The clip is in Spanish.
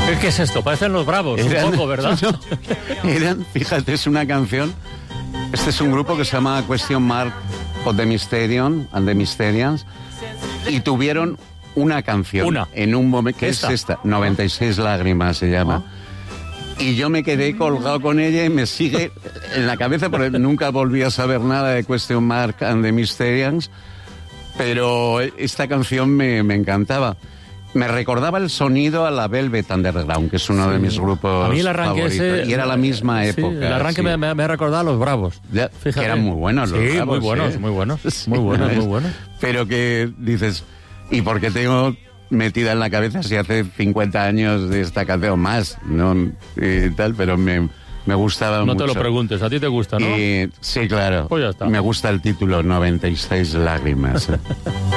¿Qué es esto? Parecen Los Bravos, un poco, ¿verdad? No, fíjate, es una canción. Este es un grupo que se llama Question Mark of the Mysterion and the Mysterians. Y tuvieron una canción. En un momento, que es esta, 96 lágrimas se llama. Y yo me quedé colgado con ella y me sigue en la cabeza, porque nunca volví a saber nada de Question Mark and the Mysterians, pero esta canción me encantaba. Me recordaba el sonido a la Velvet Underground, que es uno de mis grupos a mí el arranque favoritos. Y era la misma época. El arranque me ha recordado a Los Bravos. Ya, que eran muy buenos los Bravos. Muy buenos, muy buenos. Sí, muy buenos. Pero que dices, ¿y por qué tengo metida en la cabeza si hace 50 años de esta canción más? ¿No? Y tal, pero me gustaba mucho. No te lo preguntes, a ti te gusta, ¿no? Sí, claro. Pues ya está. Me gusta el título, 96 lágrimas.